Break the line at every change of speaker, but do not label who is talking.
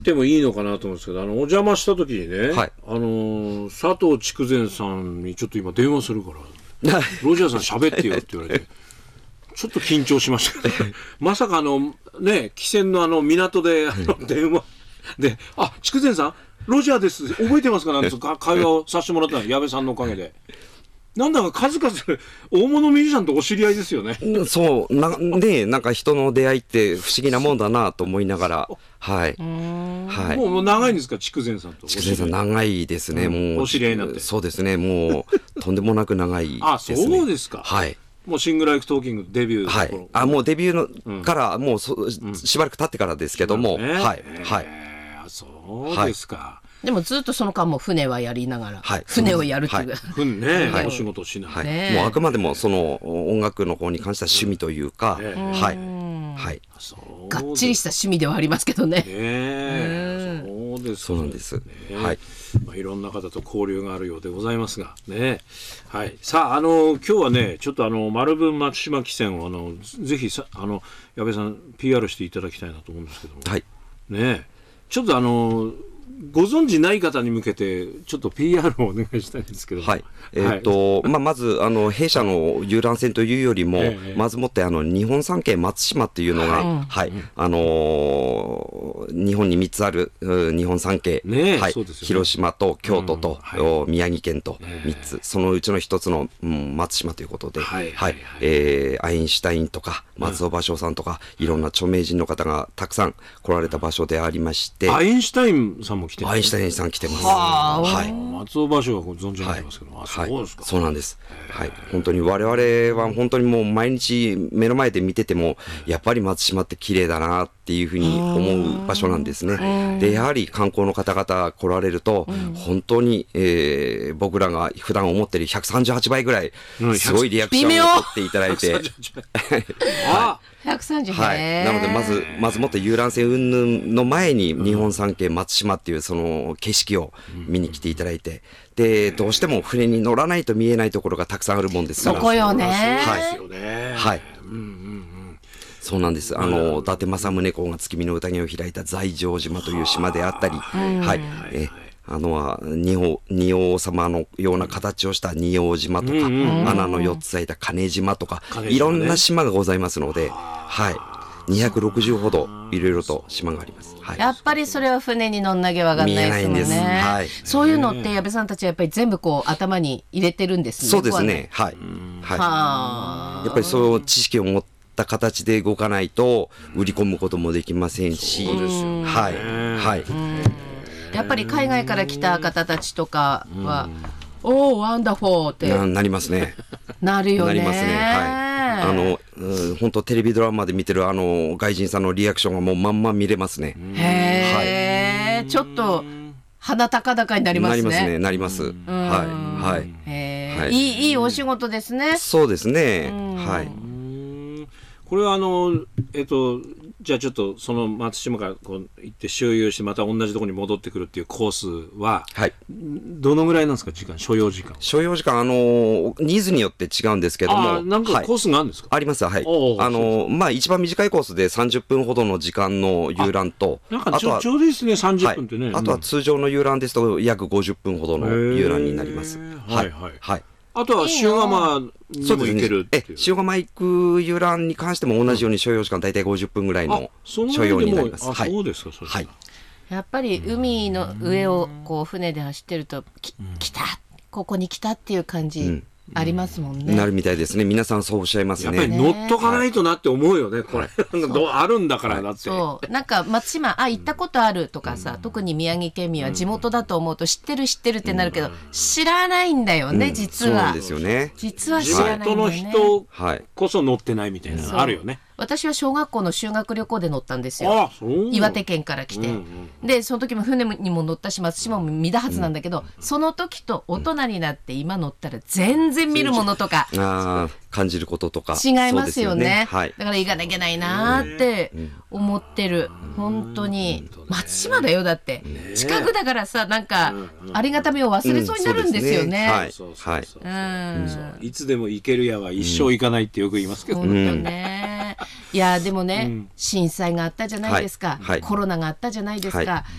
でもいいのかなと思うんですけど、お邪魔した時にね、
はい、
佐藤筑前さんにちょっと今電話するからロジャーさん喋ってよって言われてちょっと緊張しましたけどまさかね、汽船の港で電話で筑前さんロジャーです覚えてますかなんて会話をさせてもらったの矢部さんのおかげで。なんだか数々大物ミュージシャンとお知り合いですよね。
そうなんか人の出会いって不思議なもんだなと思いながら、はい、はい。
もう長いんですか、筑前さんと。
筑前さん長いですね、もう
お知り合いになって。
そうですね、もうとんでもなく長いですね。
そうですか。
はい。
もうシングルライフトーキングデビュー
はい。もうデビューのからもうしばらく経ってからですけども、はいはい。
そうですか。
でもずっとその間も船はやりながら、船をやるっていう、
船ね、お仕事しながら、
もうあくまでもその音楽の方に関しては趣味というか、はい、
がっちりした趣味ではありますけどね。
そうです。
そうなんです。はい。
いろんな方と交流があるようでございますがね。はい。さあ今日はねちょっと丸文松島汽船をぜひ矢部さん PR していただきたいなと思うんですけども。
はい。
ねちょっとご存知ない方に向けてちょっと PR をお願いしたいんですけど。
はい。まず弊社の遊覧船というよりも、まずもって日本三景松島っていうのが、はい、日本に3つある日本三景、はい、広島と京都と宮城県と3つ、そのうちの1つの松島ということで、はい、アインシュタインとか松尾芭蕉さんとかいろんな著名人の方がたくさん来られた場所でありまして、
アインシュタインさんも来てます。
アインシュタインさん来てます。
はい。松尾芭蕉はご存知になってますけど、そうですか。
そうなんです。はい。本当に我々は本当にもう毎日目の前で見ててもやっぱり松島って綺麗だなっていうふうに思う場所なんですね。でやはり観光の方々来られると本当に僕らが普段思ってる138倍ぐらいすごいリアクションを取っていただいて。
130、
はい、なのでまずもって遊覧船云々の前に日本三景松島っていうその景色を見に来ていただいて、でどうしても船に乗らないと見えないところがたくさんあるもんですから。
そこよね。
はい。そうなんです。伊達政宗公が月見の宴を開いた罪城島という島であったり、はい。仁王様のような形をした仁王島とか、穴の4つ咲いた金島とか、いろんな島がございますので、はい。260ほどいろいろと島があります。はい、
やっぱりそれは船に乗んなきゃわかんないですもんね。
見えないんです。はい、
そういうのって矢部さんたちはやっぱり全部こう頭に入れてるんですね。
そうですね。はい。はい。やっぱりそういう知識を持った形で動かないと売り込むこともできませんし、
そうですよね。
はい。はい。
やっぱり海外から来た方たちとかは、おーワンダフォーって
なりますね。
なるよね。
なりますね。はい。本当テレビドラマで見てる外人さんのリアクションがもうまんま見れますね。
へえ、ちょっと鼻高々になりますね。
なりますね。なります。はい。
はい。いいお仕事ですね。
そうですね。はい。
これはじゃあちょっとその松島からこう行って周遊してまた同じところに戻ってくるっていうコースは、はい、どのぐらいなんですか所要時間ニ
ーズによって違うんですけども、
なんかコースがあるんですか？
あります。はい。一番短いコースで30分ほどの時間の遊覧と、
なんかちょうどいいですね30分ってね。
あとは通常の遊覧ですと約50分ほどの遊覧になります。
はいはい。あとは塩釜にも行けるっていう。
塩釜行く遊覧に関しても同じように所要時間大体50分ぐらいの所要になります。
そうですか。
はい。やっぱり海の上をこう船で走ってると来たここに来たっていう感じありますもんね。
なるみたいですね。皆さんそうおっしゃいますね。
やっぱり乗っとかないとなって思うよね。これあるんだからだって。
そうなんか松島行ったことあるとかさ、特に宮城県民は地元だと思うと知ってるってなるけど、知らないんだよね実は。
そうなんですよね。
実は知らないんだよね。
地元の人こそ乗ってないみたいなのあるよね。
私は小学校の修学旅行で乗ったんですよ。岩手県から来て、でその時も船にも乗ったし松島も見たはずなんだけど、その時と大人になって今乗ったら全然見るものとか
感じることとか
違いますよね。だから行かなきゃいけないなって思ってる。本当に松島だよ。だって近くだからさ、なんかありがたみを忘れそうになるんですよね。
いつでも行けるやは一生行かないってよく言いますけど
ね。 いやでもね、震災があったじゃないですか、
はい
コロナがあったじゃないですか、
はい